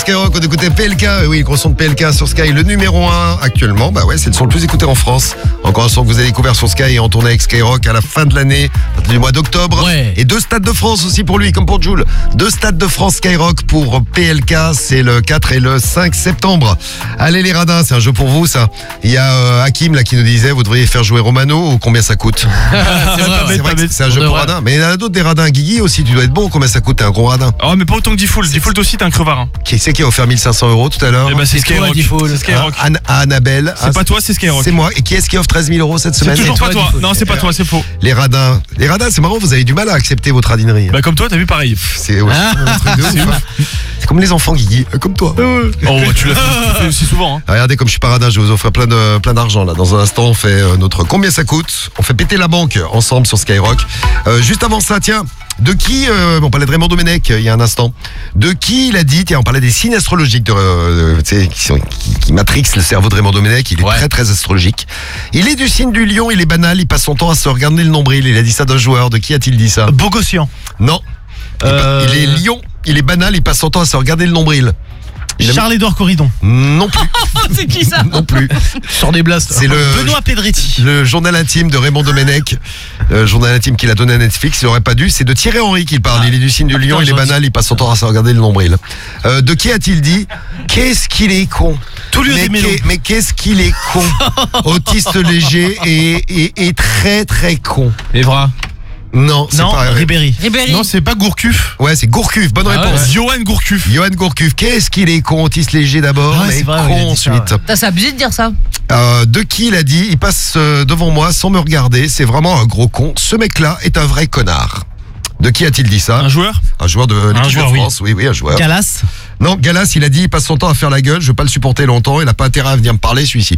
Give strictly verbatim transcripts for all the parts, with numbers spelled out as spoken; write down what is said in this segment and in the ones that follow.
Skyrock, on écoutait P L K, oui, gros son de P L K sur Sky, le numéro un actuellement, bah ouais, c'est le son le plus écouté en France. Encore un son que vous avez découvert sur Sky et en tournée avec Skyrock à la fin de l'année, à partir du mois d'octobre. Ouais. Et deux stades de France aussi pour lui, comme pour Jules. Deux stades de France Skyrock pour P L K, c'est le quatre et le cinq septembre. Allez les radins, c'est un jeu pour vous ça. Il y a euh, Hakim là qui nous disait, vous devriez faire jouer Romano ou combien ça coûte. c'est vrai, C'est vrai que c'est un jeu de pour vrai. radins, mais il y en a d'autres des radins. Guigui aussi, tu dois être bon, combien ça coûte, t'es un gros radin. Oh, mais pas autant que Default. Default aussi, t'es un crevard. Hein. Qui c'est qui a offert mille cinq cents euros tout à l'heure? Eh ben, c'est C'est toi, Skyrock. Default. C'est Skyrock. Hein, Anne- à Annabelle. C'est Ah, pas toi, c'est Skyrock. C'est moi. Et qui est-ce qui offre treize mille euros cette C'est semaine? toujours toi, pas toi. Default. Non, c'est pas toi, c'est faux. Les radins. Les radins, c'est marrant, vous avez du mal à accepter votre radinerie. Bah, comme toi, t'as vu pareil. C'est ouais, Ah. c'est un truc de ouf, hein. C'est comme les enfants, Guigui. Euh, Comme toi. Oh, tu l'as fait aussi souvent. Hein. Ah, regardez comme je suis pas radin, je vais vous offrir plein de plein d'argent là. Dans un instant, on fait euh, notre combien ça coûte. On fait péter la banque ensemble sur Skyrock. Euh, juste avant ça, tiens, de qui euh, on parlait de Raymond Domenech euh, il y a un instant. De qui il a dit, tiens, on parlait des signes astrologiques de, euh, tu sais, qui, sont- qui, qui matrixent le cerveau de Raymond Domenech. Il est Ouais. très très astrologique. Il est du signe du lion, il est banal, il passe son temps à se regarder le nombril. Il a dit ça d'un joueur. De qui a-t-il dit ça? Bogossian. Non. Il, pa- Euh. il est lion, il est banal, il passe son temps à se regarder le nombril. Il a- Charles-Édouard Corridon. Non plus, c'est qui ça? non plus. Sors des blasts. C'est le, Benoît Pedretti. le journal intime de Raymond Domenech, le journal intime qu'il a donné à Netflix. Il aurait pas dû. C'est de Thierry Henry qu'il parle. Ah. Il est du signe du lion, Attends, il est j'en banal, il passe son temps à se regarder le nombril. Euh, de qui a-t-il dit? Qu'est-ce qu'il est con? Toulouse mais, et Mélo. qu'est- mais qu'est-ce qu'il est con? Autiste léger et, et, et très très con. Evra. Non, c'est Non, pas. Ribéry. Ribéry. Non, c'est pas Gourcuff. Ouais, c'est Gourcuff. Bonne Ah ouais, réponse. ouais. Johan Gourcuff. Johan Gourcuff, qu'est-ce qu'il est con, autiste léger d'abord, Ah ouais, mais c'est vrai, ouais, il a con dit ça, ensuite. ouais. T'as c'est abusé de dire ça. Euh, de qui il a dit, il passe euh, devant moi sans me regarder, c'est vraiment un gros con. Ce mec-là est un vrai connard. De qui a-t-il dit ça? Un joueur. Un joueur de l'équipe de joueur, oui. France, oui. oui, un joueur. Galas. Non, Galas, il a dit, il passe son temps à faire la gueule, je veux pas le supporter longtemps, il a pas intérêt à venir me parler, celui-ci.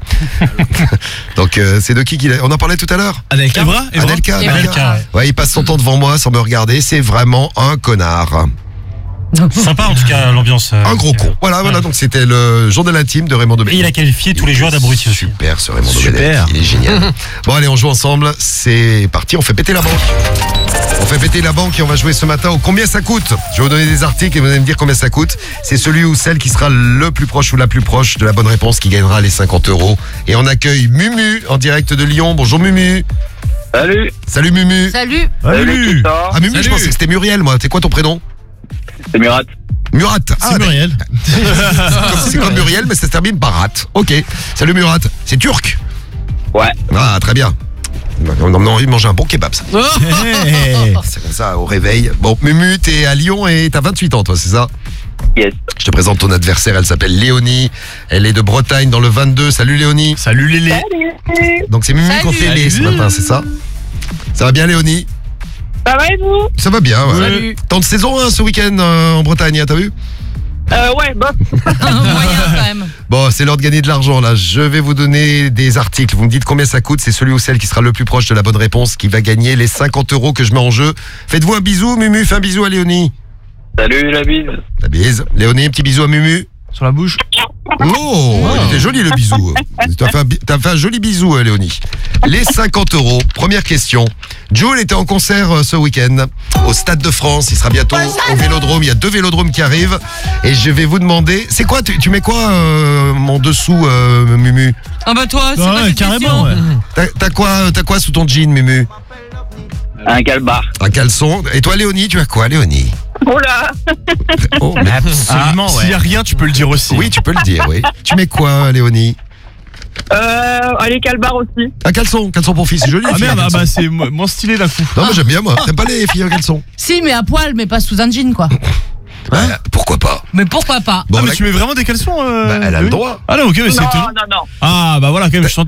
Donc, euh, c'est de qui qu'il a... On en parlait tout à l'heure? Adelka. Evra. Evra. Adelka, Evra. Adelka. Ouais, il passe son temps devant moi sans me regarder, c'est vraiment un connard. Sympa en tout cas l'ambiance. euh, Un gros con. Voilà, voilà, donc c'était le journal intime de Raymond Domenech. Et il a qualifié tous les joueurs d'abrutis aussi. Super ce Raymond Super. Domenech, il est génial. Bon allez, on joue ensemble, c'est parti, on fait péter la banque. On fait péter la banque et on va jouer ce matin au combien ça coûte. Je vais vous donner des articles et vous allez me dire combien ça coûte. C'est celui ou celle qui sera le plus proche ou la plus proche de la bonne réponse qui gagnera les cinquante euros. Et on accueille Mumu en direct de Lyon. Bonjour Mumu. Salut. Salut Mumu. Salut. Salut. Ça Ah Mumu, Salut. je pensais que c'était Muriel moi. C'est quoi ton prénom? C'est Murat. Murat. Ah, C'est Muriel. d'accord. C'est comme Muriel mais ça se termine par Rat. Ok. Salut Murat. C'est turc. Ouais. Ah très bien. On a envie de manger un bon kebab ça. Hey. C'est comme ça au réveil. Bon, Mumu, t'es à Lyon et t'as vingt-huit ans, toi, c'est ça? Yes. Je te présente ton adversaire, elle s'appelle Léonie. Elle est de Bretagne dans le vingt-deux. Salut Léonie. Salut Lélé. Donc c'est Mumu Salut. qu'on fait les ce matin, c'est ça? Ça va bien Léonie? Ça va et vous? Ça va bien, ouais. Salut. Temps de saison hein, ce week-end euh, en Bretagne, hein, t'as vu? Euh, ouais, bof. Moyen quand même. Bon, c'est l'heure de gagner de l'argent là. Je vais vous donner des articles. Vous me dites combien ça coûte. C'est celui ou celle qui sera le plus proche de la bonne réponse qui va gagner les cinquante euros que je mets en jeu. Faites-vous un bisou, Mumu. Fais un bisou à Léonie. Salut la bise. La bise. Léonie, un petit bisou à Mumu. Sur la bouche. Oh, il était joli le bisou. T'as fait, un bi- t'as fait un joli bisou, euh, Léonie. Les cinquante euros. Première question. Jules était en concert euh, ce week-end au Stade de France. Il sera bientôt au Vélodrome. Il y a deux vélodromes qui arrivent. Et je vais vous demander, c'est quoi, tu, tu mets quoi euh, en dessous, euh, Mumu? Ah bah toi, c'est Ah pas ouais, cette carrément. question. Ouais. T'as, t'as quoi, t'as quoi sous ton jean, Mumu? Un calbar. Un caleçon. Et toi, Léonie, tu as quoi, Léonie? Oula. Oh, mais- Absolument. S'il y a rien, tu peux le dire aussi. Oui, tu peux le dire, oui. Tu mets quoi, Léonie? Euh, allez, calbar aussi. Un caleçon, caleçon pour fille, c'est joli. les Ah filles, merde, en ah caleçon. bah c'est mo- moins stylé d'un coup. Non, moi j'aime bien, moi. T'aimes pas les filles en caleçon? Si, mais à poil, mais pas sous un jean quoi. Ouais, pourquoi pas? Mais pourquoi pas? Bon, ah mais la- tu mets vraiment des caleçons euh, bah, elle a le oui. droit. Ah non, ok, mais c'est Non, étonnant. non, non. Ah bah voilà, quand même, je